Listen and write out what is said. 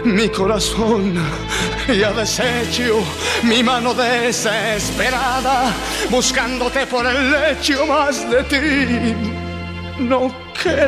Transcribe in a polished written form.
mi corazón ya deshecho, mi mano desesperada, buscándote por el lecho, más de ti no